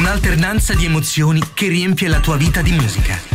Un'alternanza di emozioni che riempie la tua vita di musica.